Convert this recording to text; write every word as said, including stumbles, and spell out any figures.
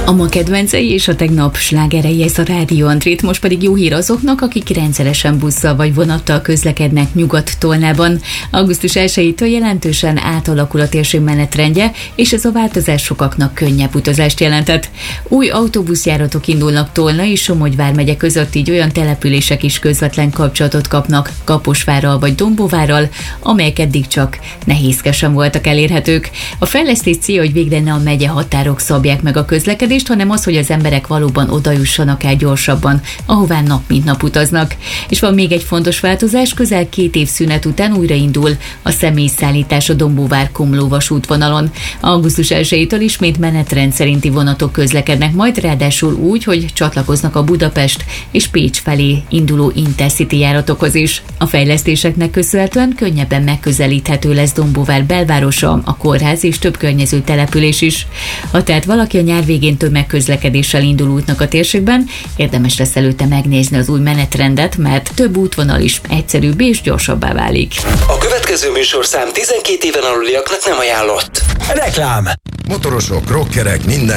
A ma kedvencei és a tegnap slágerei, ez a Rádió Andrét, most pedig jó hír azoknak, akik rendszeresen busszal vagy vonattal közlekednek Nyugat-Tolnában. augusztus elsejétől jelentősen átalakul a térség menetrendje, és ez a változás sokaknak könnyebb utazást jelentett. Új autóbuszjáratok indulnak Tolna és Somogy vármegye között, így olyan települések is közvetlen kapcsolatot kapnak Kaposvárral vagy Dombóvárral, amelyek eddig csak nehézkesen voltak elérhetők. A fejlesztés célja, hogy végre ne a megye határok szabják meg a közlekedést, hanem az, hogy az emberek valóban odajussanak el gyorsabban, ahová nap mint nap utaznak. És van még egy fontos változás, közel két év szünet után újraindul a személyszállítás a Dombóvár-Komló vasútvonalon. augusztus elsejétől ismét menetrend szerinti vonatok közlekednek majd, ráadásul úgy, hogy csatlakoznak a Budapest és Pécs felé induló Intercity járatokhoz is. A fejlesztéseknek köszönhetően könnyebben megközelíthető lesz Dombóvár belvárosa, a kórház és több környező település is. Ha tehát valaki a nyár végén tömegközlekedéssel indul útnak a térségben, érdemes lesz előtte megnézni az új menetrendet, mert több útvonal is egyszerűbb és gyorsabbá válik. A következő műsorszám tizenkét éven aluliaknak nem ajánlott. Reklám! Motorosok, rockerek, minden